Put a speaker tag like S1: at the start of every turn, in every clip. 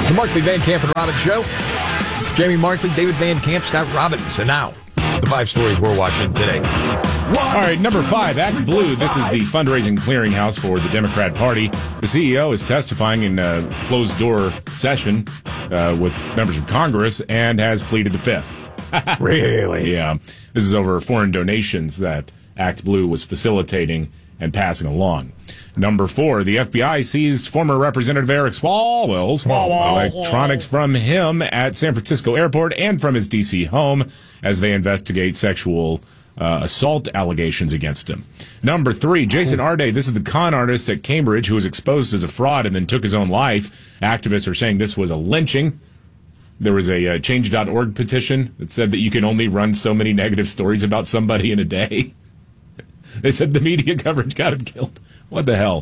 S1: The Markley, Van Camp, and Robbins Show. Jamie Markley, David Van Camp, Scott Robbins. And now, the 5 stories we're watching today.
S2: All right, number 5, Act Blue. This is the fundraising clearinghouse for the Democrat Party. The CEO is testifying in a closed-door session with members of Congress and has pleaded the Fifth.
S1: Really?
S2: Yeah. This is over foreign donations that Act Blue was facilitating and passing along. Number 4, the FBI seized former Representative Eric Swalwell's electronics from him at San Francisco Airport and from his D.C. home as they investigate sexual assault allegations against him. Number 3, Jason Arde. This is the con artist at Cambridge who was exposed as a fraud and then took his own life. Activists are saying this was a lynching. There was a Change.org petition that said that you can only run so many negative stories about somebody in a day. They said the media coverage got him killed. What the hell?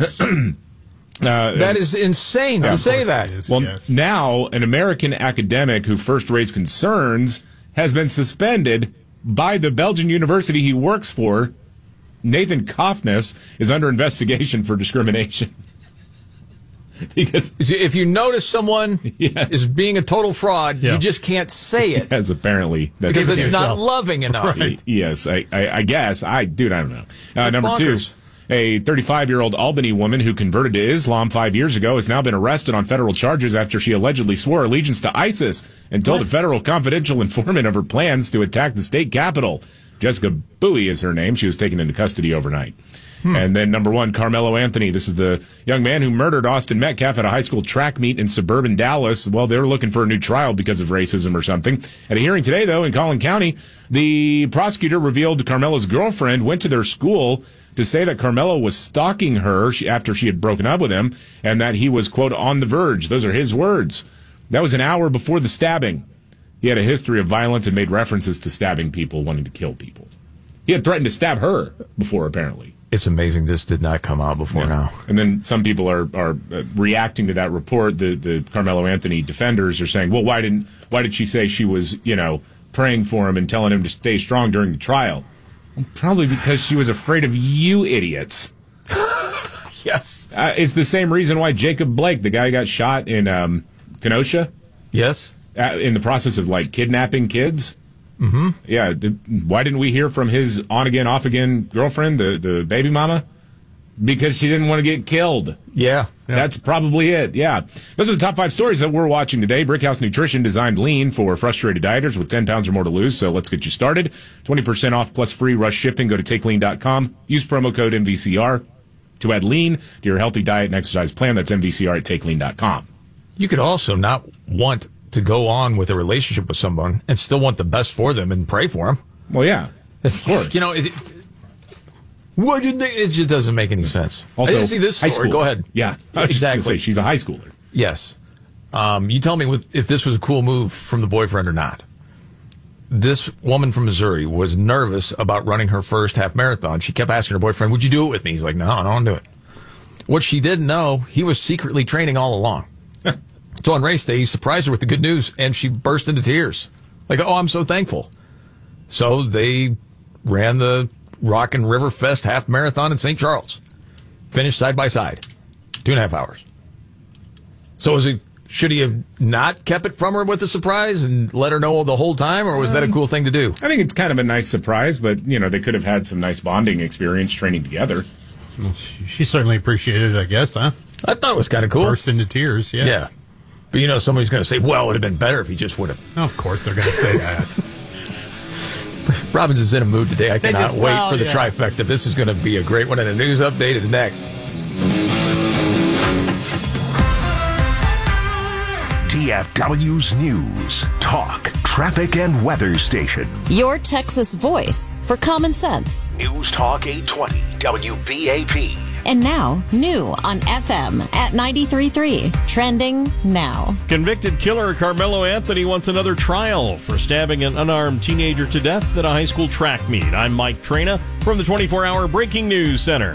S1: That is insane to say that.
S2: Well, now an American academic who first raised concerns has been suspended by the Belgian university he works for. Nathan Kofnes is under investigation for discrimination. Because
S1: if you notice someone is being a total fraud, you just can't say it.
S2: Yes, apparently.
S1: Because it's not loving enough.
S2: Right. Yes, I guess. I don't know. Number
S1: bonkers.
S2: 2, a 35-year-old Albany woman who converted to Islam 5 years ago has now been arrested on federal charges after she allegedly swore allegiance to ISIS and told a federal confidential informant of her plans to attack the state capitol. Jessica Bowie is her name. She was taken into custody overnight. And then number 1, Carmelo Anthony. This is the young man who murdered Austin Metcalf at a high school track meet in suburban Dallas. Well, they were looking for a new trial because of racism or something. At a hearing today, though, in Collin County, the prosecutor revealed Carmelo's girlfriend went to their school to say that Carmelo was stalking her after she had broken up with him and that he was, quote, on the verge. Those are his words. That was an hour before the stabbing. He had a history of violence and made references to stabbing people, wanting to kill people. He had threatened to stab her before, apparently.
S1: It's amazing this did not come out before now.
S2: And then some people are reacting to that report. The Carmelo Anthony defenders are saying, well, why did she say she was, praying for him and telling him to stay strong during the trial? Well, probably because she was afraid of you idiots.
S1: Yes.
S2: It's the same reason why Jacob Blake, the guy who got shot in Kenosha.
S1: Yes.
S2: In the process of, kidnapping kids.
S1: Mm-hmm.
S2: Yeah. Why didn't we hear from his on-again, off-again girlfriend, the baby mama? Because she didn't want to get killed.
S1: Yeah.
S2: That's probably it. Yeah. Those are the top 5 stories that we're watching today. Brickhouse Nutrition designed lean for frustrated dieters with 10 pounds or more to lose. So let's get you started. 20% off plus free rush shipping. Go to takelean.com. Use promo code MVCR to add lean to your healthy diet and exercise plan. That's MVCR at takelean.com.
S1: You could also not want to go on with a relationship with someone and still want the best for them and pray for them.
S2: Well, yeah, of course.
S1: It just doesn't make any sense.
S2: Also,
S1: I didn't see this story. Go ahead.
S2: Yeah,
S1: exactly.
S2: She's a high schooler.
S1: Yes. You tell me if this was a cool move from the boyfriend or not. This woman from Missouri was nervous about running her first half marathon. She kept asking her boyfriend, would you do it with me? He's like, no, I don't want to do it. What she didn't know, he was secretly training all along. So on race day, he surprised her with the good news, and she burst into tears. Like, oh, I'm so thankful. So they ran the Rockin' River Fest half marathon in St. Charles. Finished side by side. 2.5 hours. So should he have not kept it from her with a surprise and let her know the whole time, or was that a cool thing to do?
S2: I think it's kind of a nice surprise, but, they could have had some nice bonding experience training together.
S3: Well, she certainly appreciated it, I guess, huh?
S1: I thought it was kind of cool.
S3: Burst into tears, yeah.
S1: Yeah. But somebody's going to say, well, it would have been better if he just would have.
S3: Oh, of course they're going to say that.
S1: Robbins is in a mood today. I cannot wait for the trifecta. This is going to be a great one, and a news update is next.
S4: TFW's News, Talk, Traffic, and Weather Station.
S5: Your Texas voice for common sense.
S4: News Talk 820, WBAP.
S5: And now, new on FM at 93.3. Trending now.
S6: Convicted killer Carmelo Anthony wants another trial for stabbing an unarmed teenager to death at a high school track meet. I'm Mike Trena from the 24-hour Breaking News Center.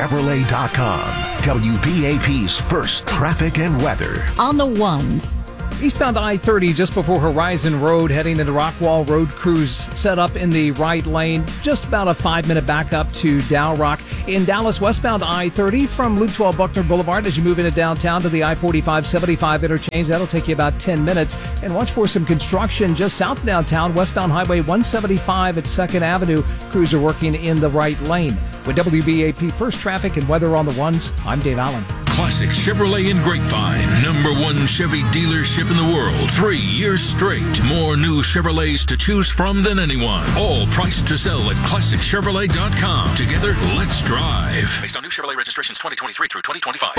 S4: ClassicChevrolet.com, WBAP's first traffic and weather.
S5: On the ones.
S7: Eastbound I-30 just before Horizon Road, heading into Rockwall. Road crews set up in the right lane. Just about a 5-minute backup to Dow Rock. In Dallas, westbound I-30 from Loop 12 Buckner Boulevard as you move into downtown to the I-45-75 interchange. That'll take you about 10 minutes. And watch for some construction just south of downtown, westbound Highway 175 at 2nd Avenue. Crews are working in the right lane. With WBAP First Traffic and Weather on the Ones, I'm Dave Allen.
S8: Classic Chevrolet in Grapevine, #1 Chevy dealership in the world. 3 years straight. More new Chevrolets to choose from than anyone. All priced to sell at ClassicChevrolet.com. Together, let's drive. Based on new Chevrolet registrations 2023 through 2025.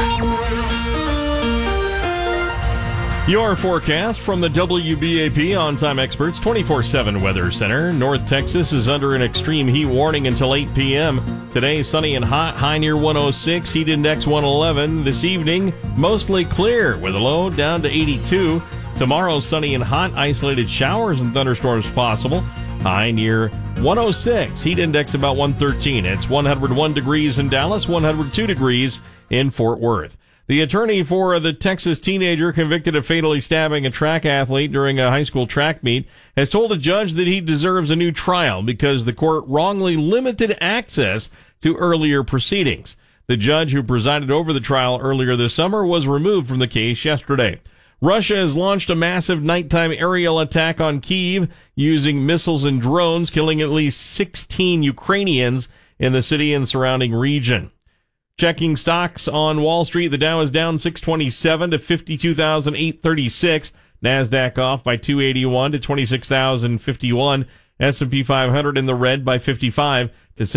S6: Your forecast from the WBAP On-Time Experts 24/7 Weather Center. North Texas is under an extreme heat warning until 8 p.m. Today, sunny and hot, high near 106, heat index 111. This evening, mostly clear with a low down to 82. Tomorrow, sunny and hot, isolated showers and thunderstorms possible. High near 106, heat index about 113. It's 101 degrees in Dallas, 102 degrees in Fort Worth. The attorney for the Texas teenager convicted of fatally stabbing a track athlete during a high school track meet has told a judge that he deserves a new trial because the court wrongly limited access to earlier proceedings. The judge who presided over the trial earlier this summer was removed from the case yesterday. Russia has launched a massive nighttime aerial attack on Kyiv using missiles and drones, killing at least 16 Ukrainians in the city and surrounding region. Checking stocks on Wall Street, the Dow is down 627 to 52,836. NASDAQ off by 281 to 26,051. S&P 500 in the red by 55 to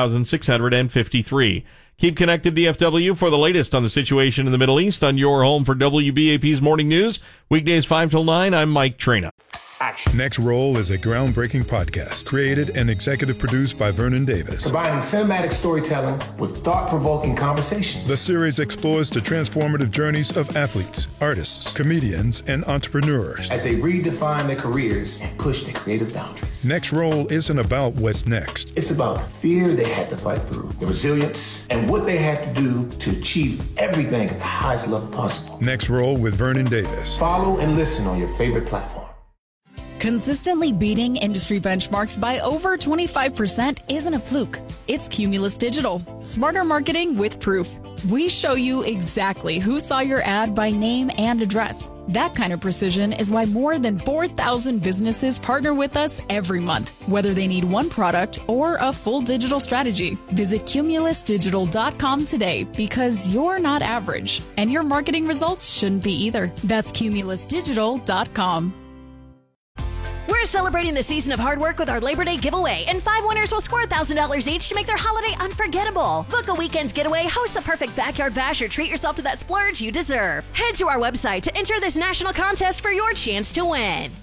S6: 7,653. Keep connected, DFW, for the latest on the situation in the Middle East on your home for WBAP's Morning News. Weekdays 5 till 9, I'm Mike Traina.
S9: Next Roll is a groundbreaking podcast created and executive produced by Vernon Davis.
S10: Combining cinematic storytelling with thought-provoking conversations.
S9: The series explores the transformative journeys of athletes, artists, comedians, and entrepreneurs
S10: as they redefine their careers and push their creative boundaries.
S9: Next Roll isn't about what's next.
S10: It's about the fear they had to fight through, the resilience, and what they had to do to achieve everything at the highest level possible.
S9: Next Roll with Vernon Davis.
S10: Follow and listen on your favorite platform.
S11: Consistently beating industry benchmarks by over 25% isn't a fluke. It's Cumulus Digital. Smarter marketing with proof. We show you exactly who saw your ad by name and address. That kind of precision is why more than 4,000 businesses partner with us every month, whether they need one product or a full digital strategy. Visit CumulusDigital.com today because you're not average, and your marketing results shouldn't be either. That's CumulusDigital.com.
S12: We're celebrating the season of hard work with our Labor Day giveaway, and 5 winners will score $1,000 each to make their holiday unforgettable. Book a weekend getaway, host the perfect backyard bash, or treat yourself to that splurge you deserve. Head to our website to enter this national contest for your chance to win.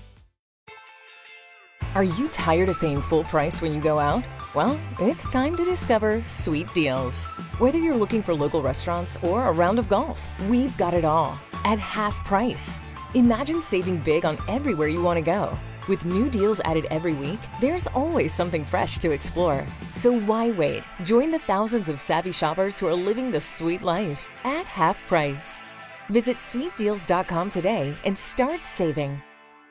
S13: Are you tired of paying full price when you go out? Well, it's time to discover Sweet Deals. Whether you're looking for local restaurants or a round of golf, we've got it all at half price. Imagine saving big on everywhere you want to go. With new deals added every week, there's always something fresh to explore. So why wait? Join the thousands of savvy shoppers who are living the sweet life at half price. Visit sweetdeals.com today and start saving.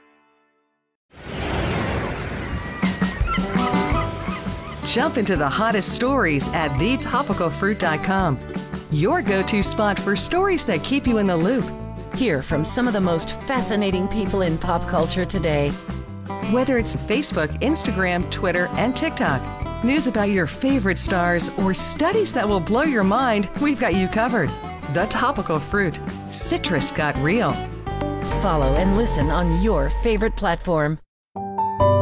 S14: Jump into the hottest stories at thetopicalfruit.com. Your go-to spot for stories that keep you in the loop.
S15: Hear from some of the most fascinating people in pop culture today.
S14: Whether it's Facebook, Instagram, Twitter, and TikTok, news about your favorite stars, or studies that will blow your mind, we've got you covered. The Topical Fruit. Citrus got real.
S15: Follow and listen on your favorite platform.